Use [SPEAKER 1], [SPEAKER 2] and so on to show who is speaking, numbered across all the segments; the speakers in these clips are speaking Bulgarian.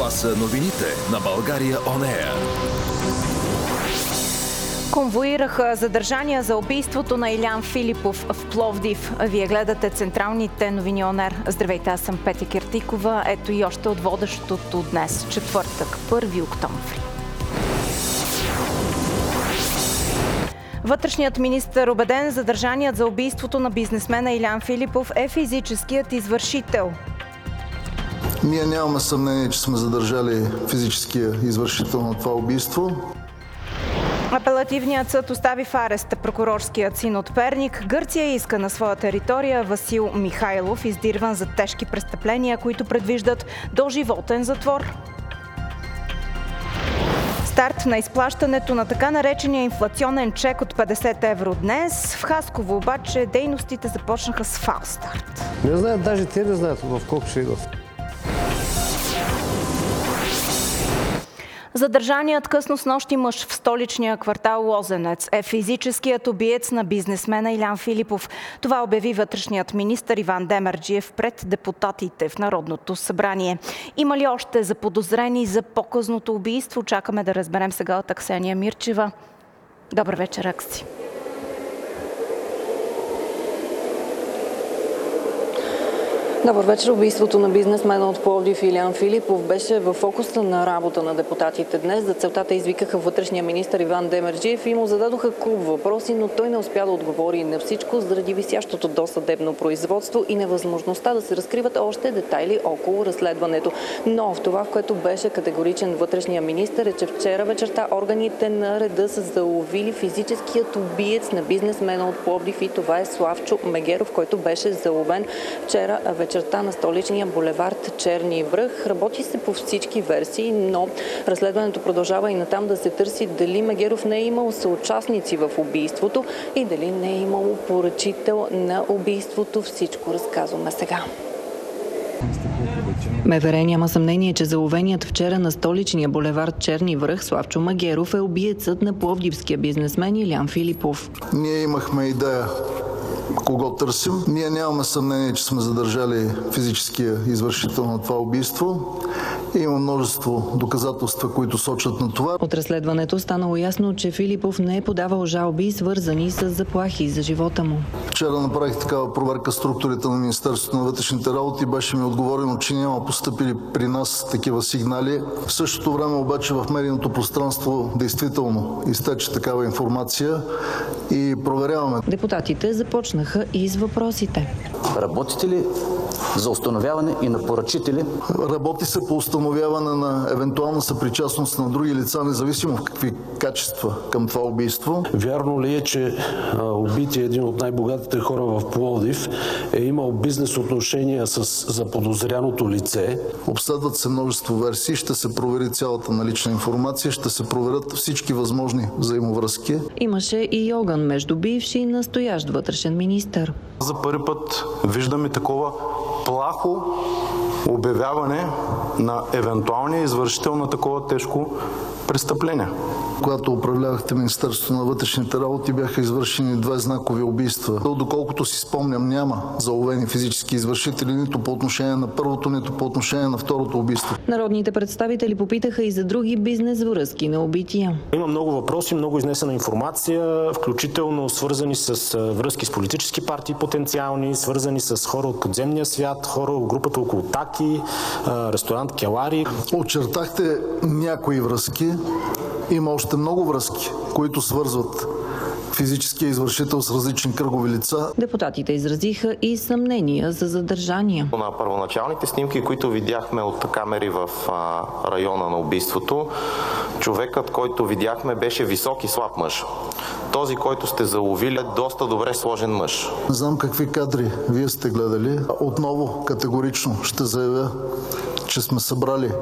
[SPEAKER 1] Това са новините на България On Air.
[SPEAKER 2] Конвоираха задържания за убийството на Илян Филипов в Пловдив. Вие гледате централните новини On Air. Здравейте, аз съм Петя Киртикова. Ето и още от водещото днес, четвъртък, 1 октомври. Вътрешният министър убеден, задържаният за убийството на бизнесмена Илян Филипов е физическият извършител.
[SPEAKER 3] Ние нямаме съмнение, че сме задържали физическия извършител на това убийство.
[SPEAKER 2] Апелативният съд остави в арест прокурорският син от Перник. Гърция иска на своя територия Васил Михайлов, издирван за тежки престъпления, които предвиждат доживотен затвор. Старт на изплащането на така наречения инфлационен чек от 50 евро днес. В Хасково обаче дейностите започнаха с фалстарт.
[SPEAKER 4] Не знаят, даже те не знаят в колко ще идват.
[SPEAKER 2] Задържаният късно снощи мъж в столичния квартал Лозенец е физическият убиец на бизнесмена Илян Филипов. Това обяви вътрешният министър Иван Демерджиев пред депутатите в Народното събрание. Има ли още заподозрени за по-късното убийство? Чакаме да разберем сега от Аксения Мирчева. Добър вечер, Акси.
[SPEAKER 5] Добър вечер. Убийството на бизнесмена от Пловдив Илян Филипов беше в фокуса на работа на депутатите днес. За целта те извикаха вътрешния министър Иван Демерджиев и му зададоха куп въпроси, но той не успя да отговори на всичко заради висящото досъдебно производство и невъзможността да се разкриват още детайли около разследването. Но в това, в което беше категоричен вътрешния министър, е, че вчера вечерта органите на реда са заловили физическият убиец на бизнесмена от Пловдив и това е Славчо Мегеров, който беше заловен вчера вечерта на столичния булевард Черни връх. Работи се по всички версии, но разследването продължава и натам да се търси дали Мегеров не е имал съучастници в убийството и дали не е имало поръчител на убийството. Всичко разказваме сега. МВР няма съмнение, че заловеният вчера на столичния булевард Черни връх Славчо Мегеров е убиецът на пловдивския бизнесмен Илян Филипов.
[SPEAKER 3] Ние имахме идея кого търсим. Ние нямаме съмнение, че сме задържали физическия извършител на това убийство. Има множество доказателства, които сочат на това.
[SPEAKER 5] От разследването станало ясно, че Филипов не е подавал жалби, свързани с заплахи за живота му.
[SPEAKER 3] Вчера направих такава проверка в структурите на Министерството на вътрешните работи и беше ми отговорено, че няма постъпили при нас такива сигнали. В същото време обаче в медийното пространство действително изтече такава информация и проверяваме.
[SPEAKER 5] Депутатите започнаха и с въпросите.
[SPEAKER 6] Работите ли за установяване и на поръчители?
[SPEAKER 3] Работи се по установяване на евентуална съпричастност на други лица, независимо в какви качества към това убийство.
[SPEAKER 7] Вярно ли е, че убития един от най-богатите хора в Пловдив е имал бизнес отношения с заподозряното лице?
[SPEAKER 3] Обследват се множество версии, ще се провери цялата налична информация, ще се проверят всички възможни взаимовръзки.
[SPEAKER 5] Имаше и огън между бивши и настоящ вътрешен министър.
[SPEAKER 8] За първи път виждаме такова плахо обявяване на евентуалния извършител на такова тежко престъпление.
[SPEAKER 3] Когато управлявахте Министерството на вътрешните работи, бяха извършени 2 знакови убийства. Доколкото си спомням, няма заловени физически извършители нито по отношение на първото, нито по отношение на второто убийство.
[SPEAKER 5] Народните представители попитаха и за други бизнес връзки на убития.
[SPEAKER 7] Има много въпроси, много изнесена информация, включително свързани с връзки с политически партии потенциални, свързани с хора от подземния свят, хора от групата около Таки, ресторант Келари.
[SPEAKER 3] Очертахте някои връзки. Има още много връзки, които свързват физическия извършител с различни кръгови лица.
[SPEAKER 5] Депутатите изразиха и съмнения за задържания.
[SPEAKER 9] На първоначалните снимки, които видяхме от камери в района на убийството, човекът, който видяхме, беше висок и слаб мъж. Този, който сте заловили, е доста добре сложен мъж.
[SPEAKER 3] Не знам какви кадри вие сте гледали. Отново категорично ще заявя, че сме събрали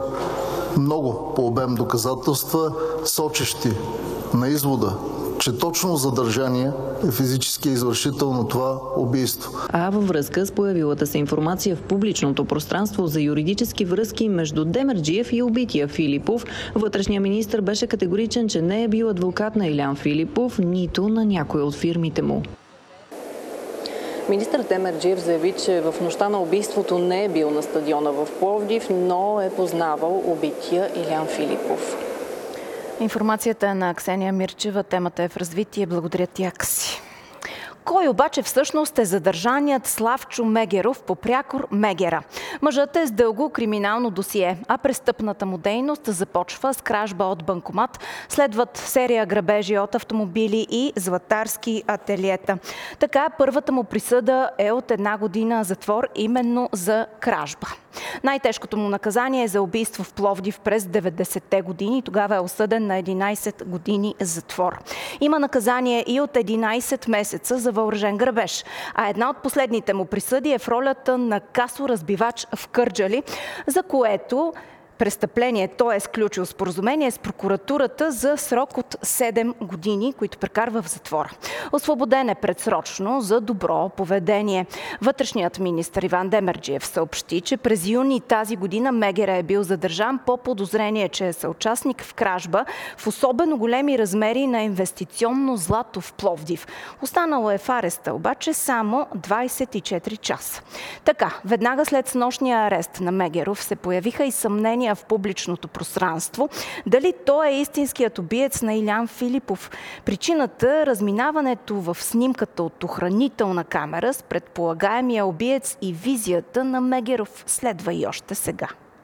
[SPEAKER 3] много по обем доказателства, сочещи на извода, че точно задържание е физически извършител на това убийство.
[SPEAKER 5] А във връзка с появилата се информация в публичното пространство за юридически връзки между Демерджиев и убития Филипов, вътрешният министър беше категоричен, че не е бил адвокат на Илян Филипов, нито на някоя от фирмите му. Министър Демерджиев заяви, че в нощта на убийството не е бил на стадиона в Пловдив, но е познавал убития Илян Филипов.
[SPEAKER 2] Информацията е на Ксения Мирчева. Темата е в развитие. Благодаря ти, Акси. Кой обаче всъщност е задържаният Славчо Мегеров по прякор Мегера? Мъжът е с дълго криминално досие, а престъпната му дейност започва с кражба от банкомат, следват серия грабежи от автомобили и златарски ателиета. Така първата му присъда е от 1 година затвор именно за кражба. Най-тежкото му наказание е за убийство в Пловдив през 90-те години. Тогава е осъден на 11 години затвор. Има наказание и от 11 месеца за въоръжен грабеж. А една от последните му присъди е в ролята на касоразбивач в Кърджали, за което престъпление той е сключил споразумение с прокуратурата за срок от 7 години, които прекарва в затвора. Освободен е предсрочно за добро поведение. Вътрешният министър Иван Демерджиев съобщи, че през юни тази година Мегера е бил задържан по подозрение, че е съучастник в кражба в особено големи размери на инвестиционно злато в Пловдив. Останало е в ареста обаче само 24 часа. Така, веднага след снощния арест на Мегеров се появиха и съмнения в публичното пространство. Дали той е истинският убиец на Илян Филипов? Причината – разминаването в снимката от охранителна камера с предполагаемия убиец и визията на Мегеров следва и още сега.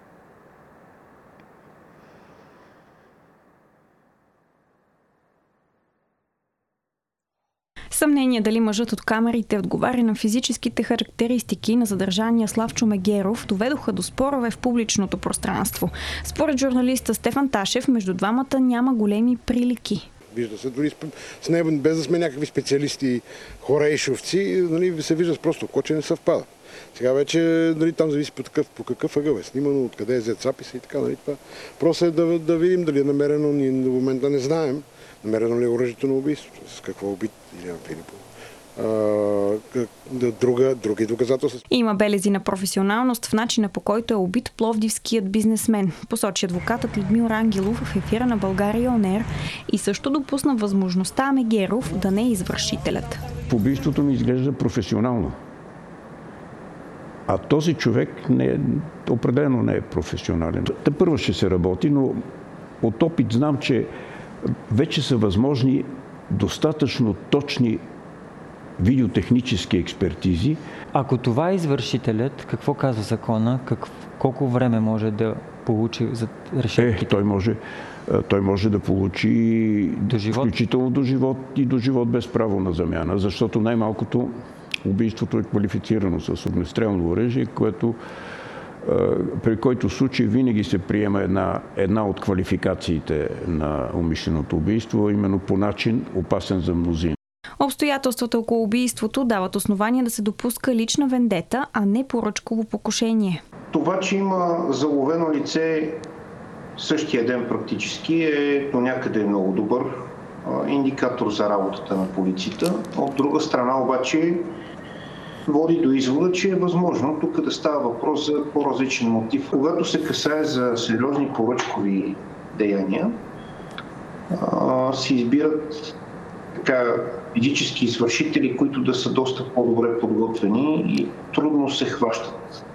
[SPEAKER 10] Съмнение дали мъжът от камерите отговаря на физическите характеристики на задържания Славчо Мегеров доведоха до спорове в публичното пространство. Според журналиста Стефан Ташев, между двамата няма големи прилики.
[SPEAKER 11] Вижда се дори с него, без да сме някакви специалисти, хора и шовци, нали, се вижда просто око, че не съвпада. Сега вече нали, там зависи по какъв ъгъл е снимано, откъде е взет записа и така. Нали, това. Просто е да видим дали е намерено, ние до момента не знаем. Намерено ли е оръжието на убийството? С какво убит Илян Филипов? Други доказателства.
[SPEAKER 10] Има белези на професионалност в начина, по който е убит пловдивският бизнесмен, посочи адвокатът Людмил Рангелов в ефира на България Он Ер и също допусна възможността Мегеров да не е извършителят.
[SPEAKER 12] Убийството ми изглежда професионално. А този човек определено не е професионален. Тепърва ще се работи, но от опит знам, че вече са възможни достатъчно точни видеотехнически експертизи.
[SPEAKER 13] Ако това е извършителят, какво казва закона? Колко време може да получи за решение?
[SPEAKER 12] Той може да получи включително до живот и до живот без право на замяна, защото най-малкото убийството е квалифицирано с огнестрелно оръжие, при който случай винаги се приема една от квалификациите на умишленото убийство, именно по начин опасен за мнозина.
[SPEAKER 10] Обстоятелствата около убийството дават основания да се допуска лична вендета, а не поръчково покушение.
[SPEAKER 14] Това, че има заловено лице същия ден практически е до някъде много добър индикатор за работата на полицията. От друга страна обаче води до извода, че е възможно тук да става въпрос за по-различен мотив. Когато се касае за сериозни поръчкови деяния, се избират физически извършители, които да са доста по-добре подготвени и трудно се хващат.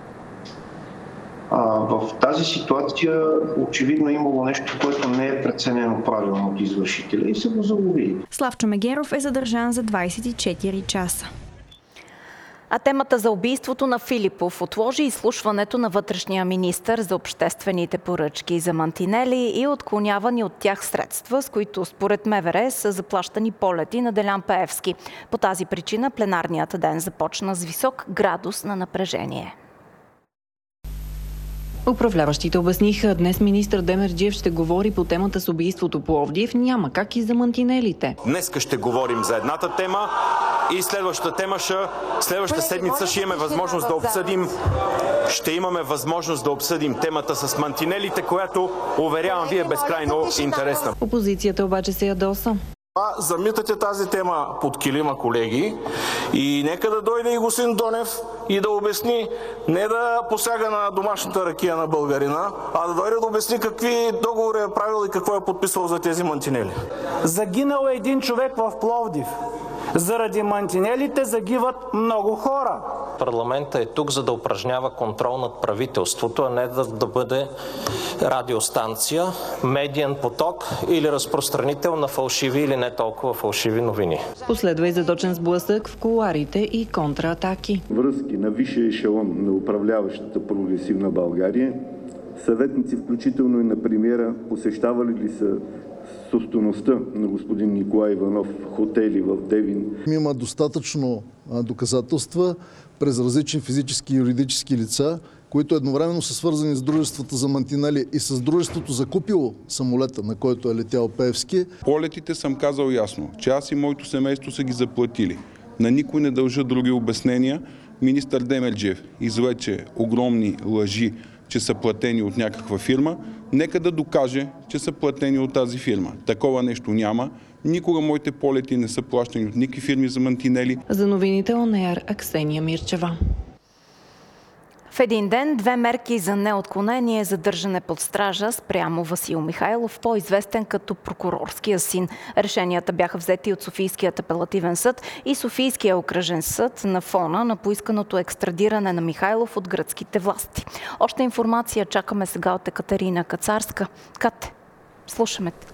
[SPEAKER 14] В тази ситуация очевидно е имало нещо, което не е преценено правилно от извършителя и се го заловили.
[SPEAKER 10] Славчо Мегеров е задържан за 24 часа.
[SPEAKER 2] А темата за убийството на Филипов отложи изслушването на вътрешния министър за обществените поръчки за мантинели и отклонявани от тях средства, с които според МВР са заплащани полети на Делян Пеевски. По тази причина пленарният ден започна с висок градус на напрежение.
[SPEAKER 5] Управляващите обясниха, днес министър Демерджиев ще говори по темата с убийството Пловдив, няма как и за мантинелите.
[SPEAKER 15] Днеска ще говорим за едната тема и следващата седмица ще имаме възможност да обсъдим темата с мантинелите, която, уверявам ви, е безкрайно интересна.
[SPEAKER 5] Опозицията обаче се ядоса.
[SPEAKER 16] Замитате тази тема под килима, колеги, и нека да дойде и господин Донев и да обясни, не да посяга на домашната ракия на българина, а да дойде да обясни какви договори е правил и какво е подписал за тези мантинели.
[SPEAKER 17] Загинал е един човек в Пловдив. Заради мантинелите загиват много хора.
[SPEAKER 18] Парламентът е тук, за да упражнява контрол над правителството, а не да бъде радиостанция, медиен поток или разпространител на фалшиви или не толкова фалшиви новини.
[SPEAKER 5] Последва и задочен сблъсък в кулоарите и контраатаки.
[SPEAKER 19] Връзки на висшия ешелон на управляващата прогресивна България, съветници, включително и на премиера, посещавали ли са собствеността на господин Николай Иванов хотели в Девин?
[SPEAKER 3] Има достатъчно доказателства през различни физически и юридически лица, които едновременно са свързани с дружествата за мантинели и с дружеството закупило самолета, на който е летял Пеевски.
[SPEAKER 20] Полетите съм казал ясно, че аз и моето семейство са ги заплатили. На никой не дължа други обяснения. Министър Демерджиев излече огромни лъжи, че са платени от някаква фирма. Нека да докаже, че са платени от тази фирма. Такова нещо няма. Никога моите полети не са плащани от никакви фирми за мантинели.
[SPEAKER 5] За новините ОНЕР Аксения Мирчева.
[SPEAKER 2] В един ден 2 мерки за неотклонение, задържане под стража спрямо Васил Михайлов, по-известен като прокурорския син. Решенията бяха взети от Софийският апелативен съд и Софийския окръжен съд на фона на поисканото екстрадиране на Михайлов от гръцките власти. Още информация чакаме сега от Екатерина Кацарска. Кате, слушаме те.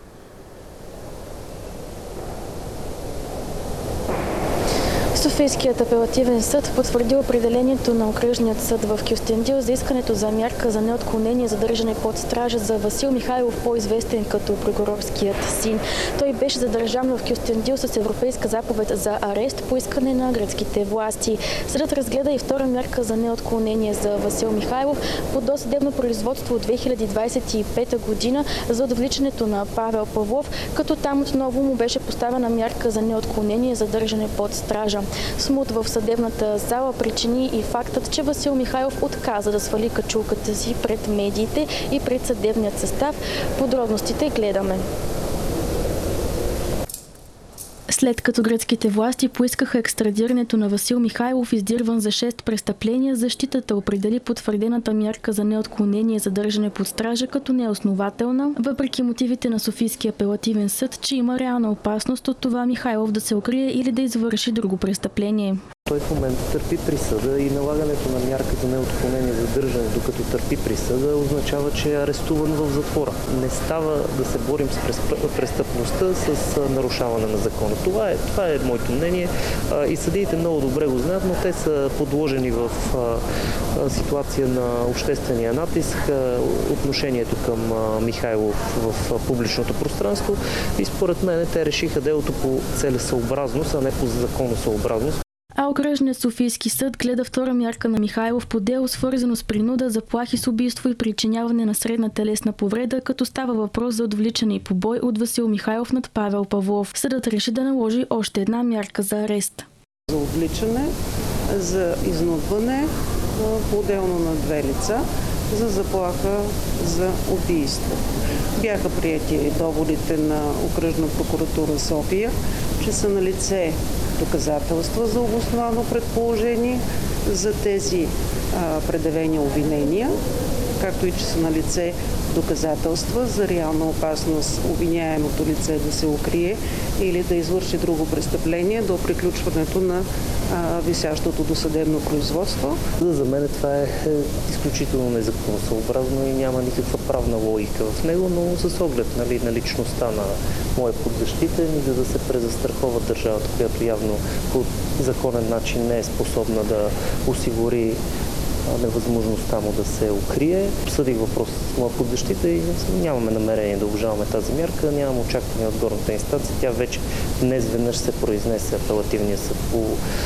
[SPEAKER 21] Софийският апелативен съд потвърди определението на окръжният съд в Кюстендил за искането за мярка за неотклонение задържане под стража за Васил Михайлов, по-известен като прокурорският син. Той беше задържан в Кюстендил с европейска заповед за арест по искане на гръцките власти. Съдът разгледа и втора мярка за неотклонение за Васил Михайлов по досъдебно производство от 2025 година за отвличането на Павел Павлов, като там отново му беше поставена мярка за неотклонение задържане под стража. Смут в съдебната зала причини и фактът, че Васил Михайлов отказа да свали качулката си пред медиите и пред съдебният състав. Подробностите гледаме.
[SPEAKER 10] След като гръцките власти поискаха екстрадирането на Васил Михайлов, издирван за 6 престъпления, защитата определи потвърдената мярка за неотклонение задържане под стража като неоснователна, въпреки мотивите на Софийския апелативен съд, че има реална опасност от това Михайлов да се укрие или да извърши друго престъпление.
[SPEAKER 22] Той в момента търпи присъда и налагането на мярка за неотклонение задържане, докато търпи присъда, означава, че е арестуван в затвора. Не става да се борим с престъпността с нарушаване на закона. Това е моето мнение и съдиите много добре го знаят, но те са подложени в ситуация на обществения натиск, отношението към Михайлов в публичното пространство и според мен те решиха делото по целесъобразност, а не по законосъобразност.
[SPEAKER 10] А окръжният Софийски съд гледа втора мярка на Михайлов по дело, свързано с принуда, заплахи с убийство и причиняване на средна телесна повреда, като става въпрос за отвличане и побой от Васил Михайлов над Павел Павлов. Съдът реши да наложи още една мярка за арест.
[SPEAKER 23] За отвличане, за изнудване, по-отделно на 2 лица, за заплаха за убийство. Бяха приети доводите на Окръжна прокуратура София, че са налице доказателства за обосновано предположение за тези предявени обвинения, както и че са налице доказателства за реална опасност обвиняемото лице да се укрие или да извърши друго престъпление до приключването на висящото досъдебно производство.
[SPEAKER 22] За мен това е изключително незаконосъобразно и няма никаква правна логика в него, но с оглед на личността на моя подзащитен и за да се презастрахова държавата, която явно по законен начин не е способна да осигури невъзможността му да се укрие. Обсъдих въпрос с моя подзащита и нямаме намерение да обжалваме тази мярка, нямам очакване от горната инстанция. Тя вече днес веднъж се произнесе апелативния съд по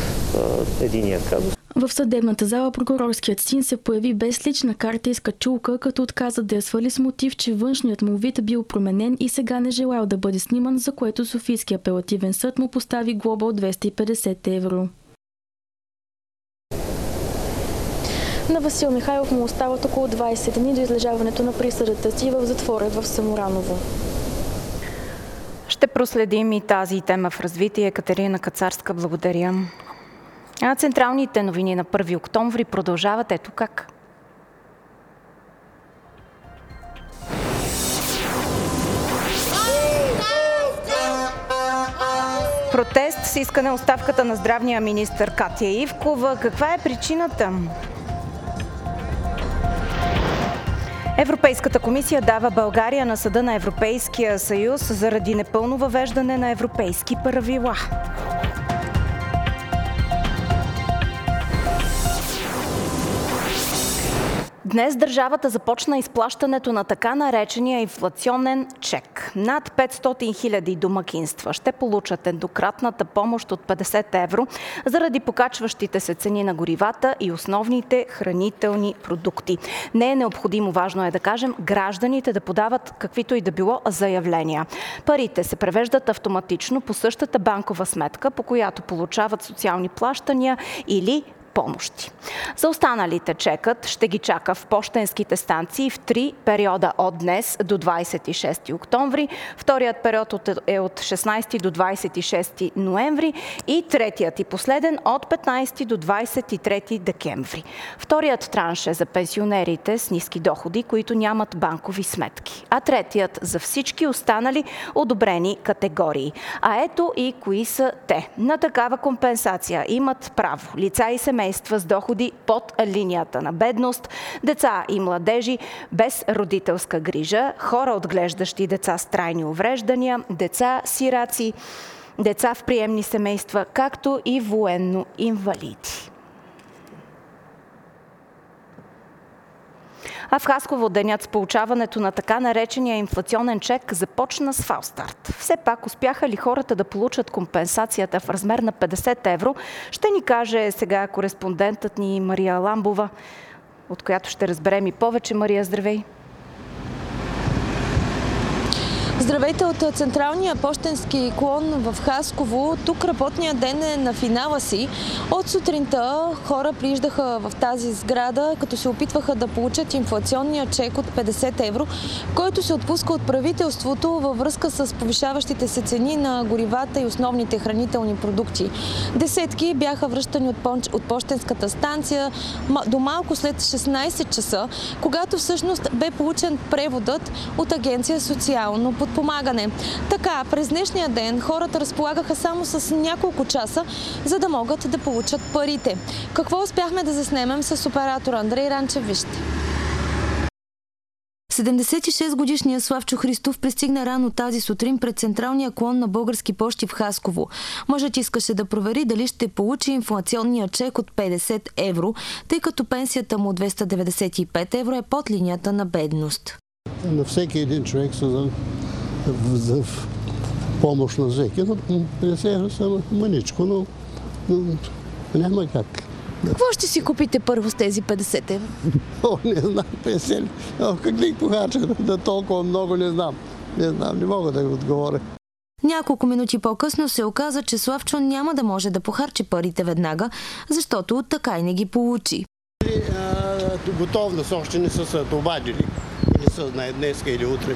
[SPEAKER 22] единия казус.
[SPEAKER 10] В съдебната зала прокурорският син се появи без лична карта и с качулка, като отказа да я свали с мотив, че външният му вид бил променен и сега не желал да бъде сниман, за което Софийския апелативен съд му постави глоба от 250 евро.
[SPEAKER 21] На Васил Михайлов му остават около 20 дни до излежаването на присъдата си в затвора в Самураново.
[SPEAKER 2] Ще проследим и тази тема в развитие. Екатерина Кацарска, благодаря. А централните новини на 1 октомври продължават ето как. Протест с искане оставката на здравния министър Катя Ивкова. Каква е причината? Европейската комисия дава България на Съда на Европейския съюз заради непълно въвеждане на европейски правила. Днес държавата започна изплащането на така наречения инфлационен чек. Над 500 хиляди домакинства ще получат еднократната помощ от 50 евро заради покачващите се цени на горивата и основните хранителни продукти. Не е необходимо, важно е да кажем, гражданите да подават каквито и да било заявления. Парите се превеждат автоматично по същата банкова сметка, по която получават социални плащания или помощи. За останалите чекът ще ги чака в пощенските станции в 3 периода от днес до 26 октомври. Вторият период е от 16 до 26 ноември и третият и последен от 15 до 23 декември. Вторият транш е за пенсионерите с ниски доходи, които нямат банкови сметки, а третият за всички останали одобрени категории. А ето и кои са те. На такава компенсация имат право лица и семейства с доходи под линията на бедност, деца и младежи без родителска грижа, хора отглеждащи деца с трайни увреждания, деца сираци, деца в приемни семейства, както и военно инвалиди. А в Хасково денят с получаването на така наречения инфлационен чек започна с фалстарт. Все пак успяха ли хората да получат компенсацията в размер на 50 евро? Ще ни каже сега кореспондентът ни Мария Ламбова, от която ще разберем и повече. Мария, здравей!
[SPEAKER 1] Здравейте от централния пощенски клон в Хасково. Тук работният ден е на финала си. От сутринта хора прииждаха в тази сграда, като се опитваха да получат инфлационния чек от 50 евро, който се отпуска от правителството във връзка с повишаващите се цени на горивата и основните хранителни продукти. Десетки бяха връщани от пощенската станция до малко след 16 часа, когато всъщност бе получен преводът от Агенция социално подпомагане. Така, през днешния ден хората разполагаха само с няколко часа, за да могат да получат парите. Какво успяхме да заснемем с оператор Андрей Ранчев? Вижте. 76-годишният Славчо Христов пристигна рано тази сутрин пред централния клон на Български пощи в Хасково. Мъжът искаше да провери дали ще получи инфлационния чек от 50 евро, тъй като пенсията му от 295 евро е под линията на бедност.
[SPEAKER 4] На всеки един човек са за помощ на всеки, но 50 евро са маничко, но няма как.
[SPEAKER 1] Какво ще си купите първо с тези 50 евро?
[SPEAKER 4] Не знам, 50. Как ли похарча да толкова много, не знам. Не мога да го отговоря.
[SPEAKER 1] Няколко минути по-късно се оказа, че Славчо няма да може да похарчи парите веднага, защото така и не ги получи.
[SPEAKER 4] Готовност още не са се обадили. Или са днеска или утре.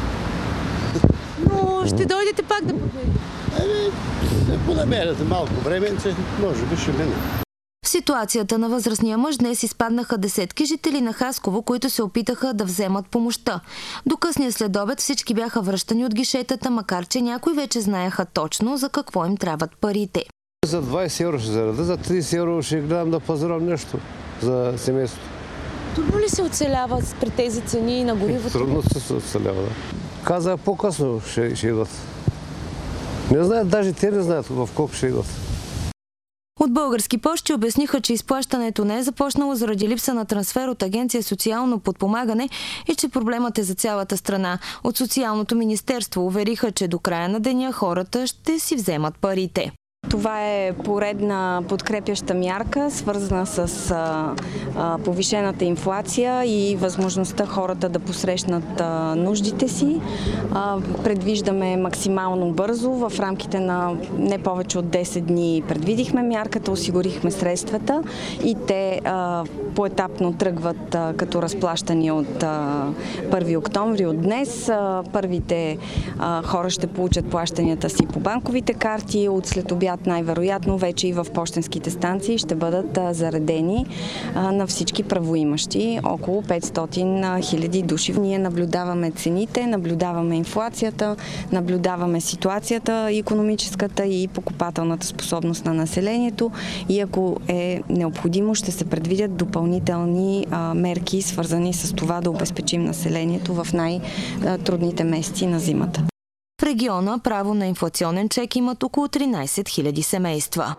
[SPEAKER 1] Но ще дойдете пак да проверите?
[SPEAKER 4] Понамеряте малко временце, може би ще мине.
[SPEAKER 1] В ситуацията на възрастния мъж днес изпаднаха десетки жители на Хасково, които се опитаха да вземат помощта. До късния следобед всички бяха връщани от гишетата, макар че някои вече знаеха точно за какво им трябват парите.
[SPEAKER 6] За 20 евро ще зареда, за 30 евро ще гледам да пазарам нещо за семейството.
[SPEAKER 1] Трудно ли се оцелява при тези цени на горивото?
[SPEAKER 6] Трудно се оцелява, да. Казах, по-късно ще идват. Не знаят, даже те не знаят в колко ще идват.
[SPEAKER 1] От Български пощи обясниха, че изплащането не е започнало заради липса на трансфер от Агенция социално подпомагане и че проблемът е за цялата страна. От Социалното министерство увериха, че до края на деня хората ще си вземат парите.
[SPEAKER 24] Това е поредна подкрепяща мярка, свързана с повишената инфлация и възможността хората да посрещнат нуждите си. Предвиждаме максимално бързо, в рамките на не повече от 10 дни предвидихме мярката, осигурихме средствата и те поетапно тръгват като разплащания от 1 октомври от днес. Първите хора ще получат плащанията си по банковите карти, от след обяд най-вероятно вече и в пощенските станции ще бъдат заредени на всички правоимащи, около 500 хиляди души. Ние наблюдаваме цените, наблюдаваме инфлацията, наблюдаваме ситуацията, икономическата и покупателната способност на населението и ако е необходимо, ще се предвидят допълнителни мерки, свързани с това да обезпечим населението в най-трудните месеци на зимата.
[SPEAKER 1] В региона право на инфлационен чек имат около 13 000 семейства.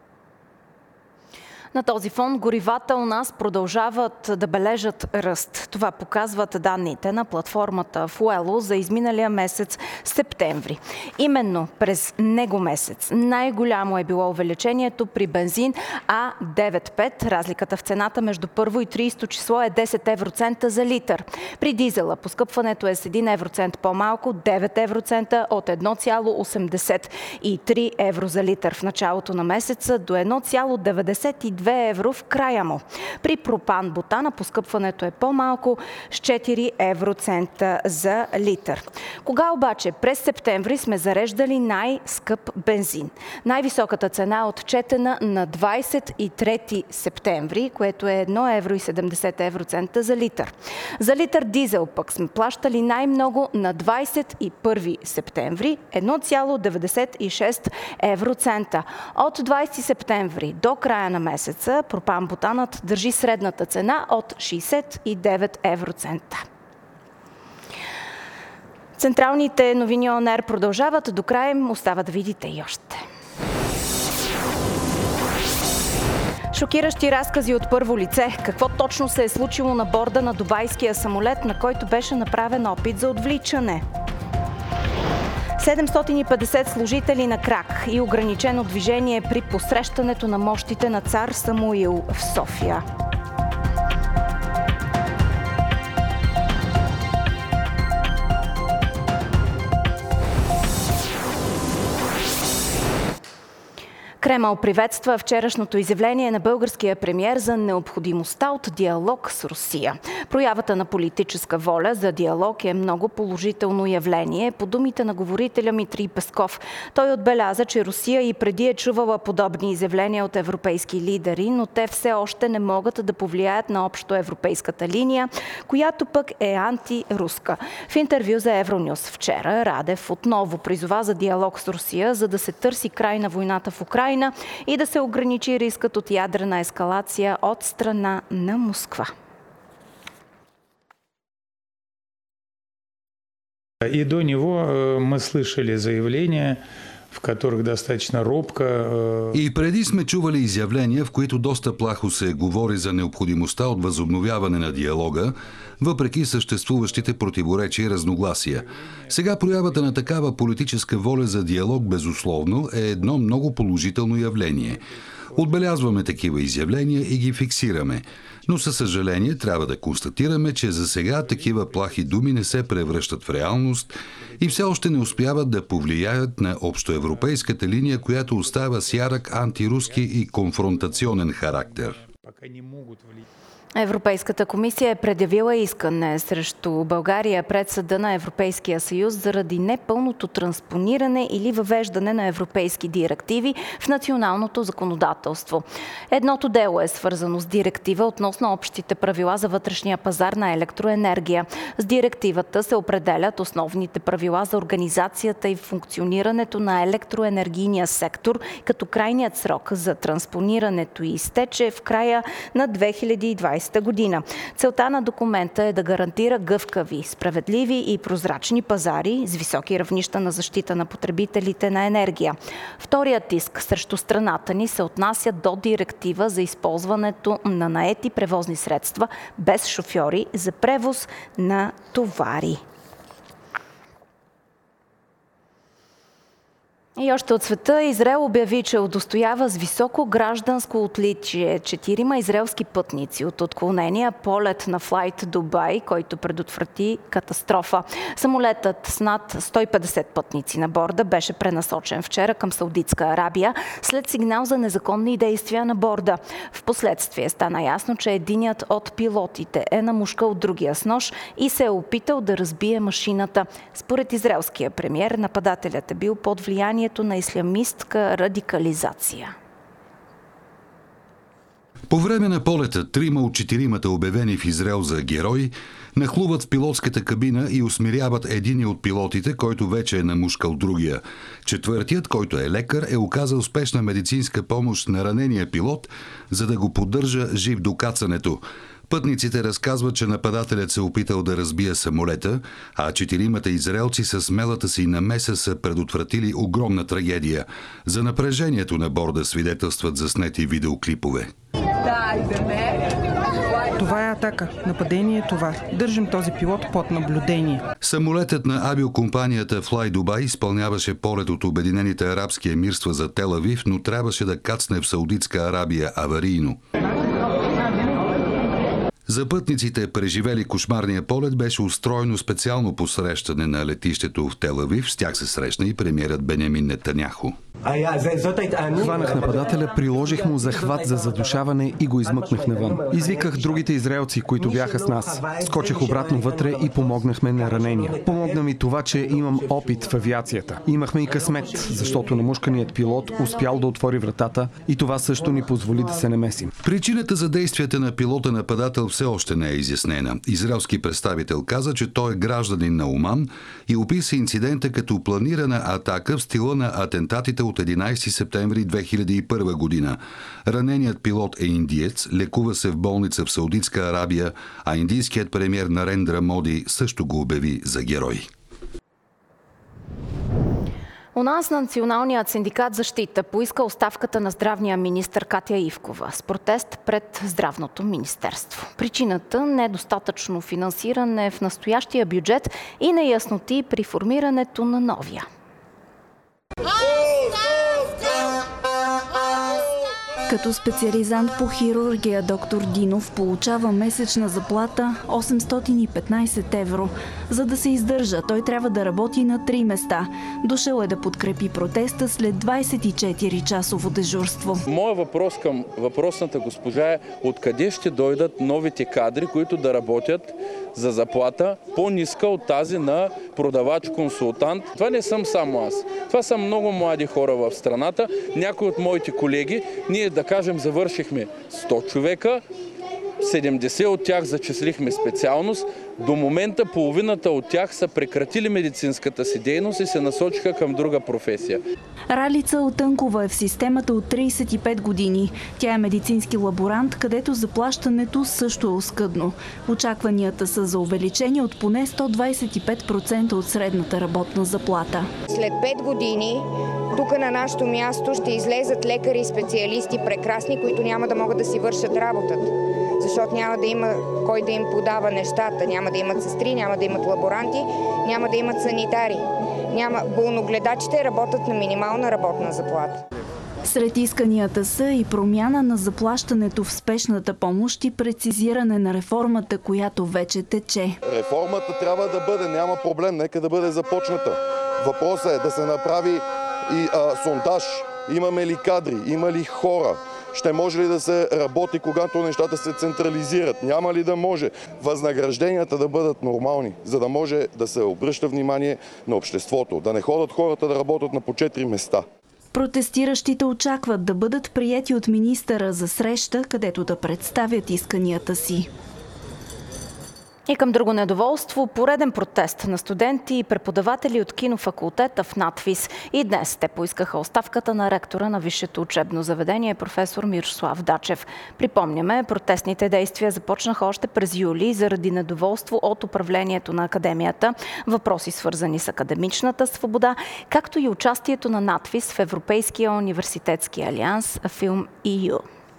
[SPEAKER 2] На този фон горивата у нас продължават да бележат ръст. Това показват данните на платформата Fuelo за изминалия месец септември. Именно през него месец най-голямо е било увеличението при бензин А95. Разликата в цената между първо и 30 число е 10 евроцента за литър. При дизела поскъпването е с 1 евроцент по-малко, 9 евроцента от 1,83 евро за литър в началото на месеца до 1,92 евро в края му. При пропан-бутана поскъпването е по-малко с 4 евроцента за литър. Кога обаче през септември сме зареждали най-скъп бензин? Най-високата цена е отчетена на 23 септември, което е 1,70 евроцента за литър. За литър дизел пък сме плащали най-много на 21 септември 1,96 евроцента. От 20 септември до края на месеца пропан-бутанът държи средната цена от 69 евроцента. Централните новини ОНР продължават. До края им остава да видите и още. Шокиращи разкази от първо лице. Какво точно се е случило на борда на дубайския самолет, на който беше направен опит за отвличане? 750 служители на крак и ограничено движение при посрещането на мощите на цар Самуил в София. Кремъл приветства вчерашното изявление на българския премиер за необходимостта от диалог с Русия. Проявата на политическа воля за диалог е много положително явление. По думите на говорителя Митрий Песков, той отбеляза, че Русия и преди е чувала подобни изявления от европейски лидери, но те все още не могат да повлияят на общоевропейската линия, която пък е антируска. В интервю за Евронюс вчера Радев отново призова за диалог с Русия, за да се търси край на войната в Украйна и да се ограничи рискът от ядрена ескалация от страна на Москва.
[SPEAKER 7] И до него мы слышали заявления, в которых достатъчно робко.
[SPEAKER 8] И преди сме чували изявления, в които доста плахо се говори за необходимостта от възобновяване на диалога, въпреки съществуващите противоречия и разногласия. Сега проявата на такава политическа воля за диалог безусловно е едно много положително явление. Отбелязваме такива изявления и ги фиксираме. Но със съжаление трябва да констатираме, че за сега такива плахи думи не се превръщат в реалност и все още не успяват да повлияят на общоевропейската линия, която остава с ярък антируски и конфронтационен характер.
[SPEAKER 2] Европейската комисия е предявила искане срещу България пред Съда на Европейския съюз заради непълното транспониране или въвеждане на европейски директиви в националното законодателство. Едното дело е свързано с директива относно общите правила за вътрешния пазар на електроенергия. С директивата се определят основните правила за организацията и функционирането на електроенергийния сектор, като крайният срок за транспонирането изтече в края на 2020 година. Целта на документа е да гарантира гъвкави, справедливи и прозрачни пазари с високи равнища на защита на потребителите на енергия. Вторият иск срещу страната ни се отнася до директива за използването на наети превозни средства без шофьори за превоз на товари. И още от света Израел обяви, че удостоява с високо гражданско отличие 4 израелски пътници от отклонения полет на Flight Dubai, който предотврати катастрофа. Самолетът с над 150 пътници на борда беше пренасочен вчера към Саудитска Арабия след сигнал за незаконни действия на борда. Впоследствие стана ясно, че единият от пилотите е намушкал другия с нож и се е опитал да разбие машината. Според израелския премиер, нападателят е бил под влияние влиянието на ислямистка радикализация.
[SPEAKER 8] По време на полета 3 от 4 обявени в Израел за герои нахлуват в пилотската кабина и усмиряват единия от пилотите, който вече е намушкал другия. Четвъртият, който е лекар, е оказал успешна медицинска помощ на ранения пилот, за да го поддържа жив до кацането. Пътниците разказват, че нападателят се опитал да разбие самолета, а 4 израелци с смелата си намеса са предотвратили огромна трагедия. За напрежението на борда свидетелстват заснети видеоклипове.
[SPEAKER 9] Това е атака. Нападение е това. Държим този пилот под наблюдение.
[SPEAKER 8] Самолетът на авиокомпанията Fly Dubai изпълняваше полет от Обединените арабски емирства за Тел Авив, но трябваше да кацне в Саудитска Арабия аварийно. За пътниците, преживели кошмарния полет, беше устроено специално посрещане на летището в Тел Авив. С тях се срещна и премиерът Бенямин Нетаняху.
[SPEAKER 11] Хванах нападателя, приложих му захват за задушаване и го измъкнах навън. Извиках другите израелци, които бяха с нас. Скочих обратно вътре и помогнахме на ранения. Помогна ми това, че имам опит в авиацията. Имахме и късмет, защото намушканият пилот успял да отвори вратата и това също ни позволи да се намесим.
[SPEAKER 8] Причината за действията на пилота-нападател все още не е изяснена. Израелски представител каза, че той е гражданин на Оман и описа инцидента като планирана атака в стила на атентатите от 11 септември 2001 година. Раненият пилот е индиец, лекува се в болница в Саудитска Арабия, а индийският премиер Нарендра Моди също го обяви за герой.
[SPEAKER 2] У нас Националният синдикат защита поиска оставката на здравния министър Катя Ивкова с протест пред Здравното министерство. Причината – недостатъчно финансиране в настоящия бюджет и неясноти при формирането на новия.
[SPEAKER 10] Като специализант по хирургия доктор Динов получава месечна заплата 815 евро. За да се издържа, той трябва да работи на 3 места. Дошъл е да подкрепи протеста след 24-часово дежурство.
[SPEAKER 12] Моя въпрос към въпросната госпожа е: откъде ще дойдат новите кадри, които да работят за заплата по-ниска от тази на продавач-консултант? Това не съм само аз. Това са много млади хора в страната. Някои от моите колеги, ние да кажем завършихме 100 човека, 70 от тях зачислихме специалност. До момента половината от тях са прекратили медицинската си дейност и се насочиха към друга професия.
[SPEAKER 10] Ралица Отънкова е в системата от 35 години. Тя е медицински лаборант, където заплащането също е оскъдно. Очакванията са за увеличение от поне 125% от средната работна заплата.
[SPEAKER 13] След 5 години тук на нашето място ще излезат лекари и специалисти прекрасни, които няма да могат да си вършат работата. Защото няма да има кой да им подава нещата. Няма да имат сестри, няма да имат лаборанти, няма да имат санитари. Болногледачите работят на минимална работна заплата.
[SPEAKER 10] Сред исканията са и промяна на заплащането в спешната помощ и прецизиране на реформата, която вече тече.
[SPEAKER 25] Реформата трябва да бъде, няма проблем, нека да бъде започната. Въпросът е да се направи и сондаж. Имаме ли кадри, има ли хора? Ще може ли да се работи, когато нещата се централизират? Няма ли да може? Възнагражденията да бъдат нормални, за да може да се обръща внимание на обществото. Да не ходят хората да работят на по 4 места.
[SPEAKER 10] Протестиращите очакват да бъдат приети от министъра за среща, където да представят исканията си.
[SPEAKER 2] И към друго недоволство, пореден протест на студенти и преподаватели от кинофакултета в НАТФИЗ. И днес те поискаха оставката на ректора на висшето учебно заведение професор Мирослав Дачев. Припомняме, протестните действия започнаха още през юли заради недоволство от управлението на академията, въпроси свързани с академичната свобода, както и участието на НАТФИЗ в Европейския университетски алианс Film EU.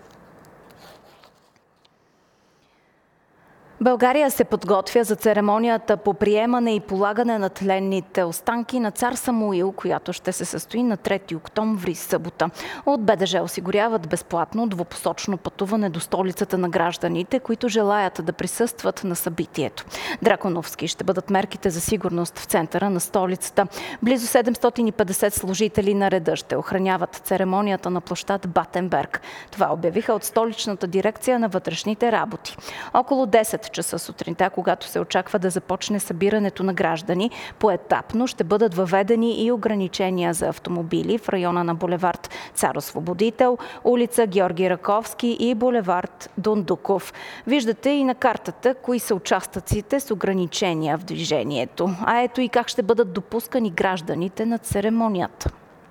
[SPEAKER 2] България се подготвя за церемонията по приемане и полагане на тленните останки на цар Самуил, която ще се състои на 3 октомври, събота. От БДЖ осигуряват безплатно двупосочно пътуване до столицата на гражданите, които желаят да присъстват на събитието. Драконовски ще бъдат мерките за сигурност в центъра на столицата. Близо 750 служители на реда ще охраняват церемонията на площад Батенберг. Това обявиха от столичната дирекция на вътрешните работи. Около 10 9 часа сутринта, когато се очаква да започне събирането на граждани. Поетапно ще бъдат въведени и ограничения за автомобили в района на булевард Цар-Освободител, улица Георги Раковски и булевард Дондуков. Виждате и на картата кои са участъците с ограничения в движението. А ето и как ще бъдат допускани гражданите на церемонията.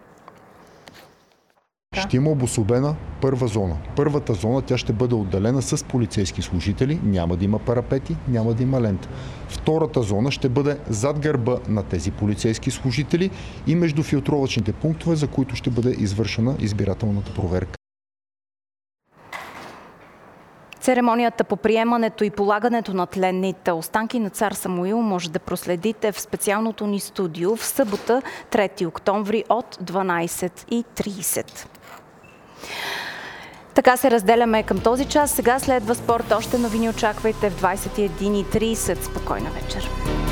[SPEAKER 14] Ще има обособена първа зона. Първата зона тя ще бъде отделена с полицейски служители, няма да има парапети, няма да има лента. Втората зона ще бъде зад гърба на тези полицейски служители и между филтровъчните пунктове, за които ще бъде извършена избирателната проверка.
[SPEAKER 2] Церемонията по приемането и полагането на тленните останки на цар Самуил може да проследите в специалното ни студио в събота, 3 октомври от 12:30. Така се разделяме към този час. Сега следва спорт. Още новини очаквайте в 21:30. Спокойна вечер.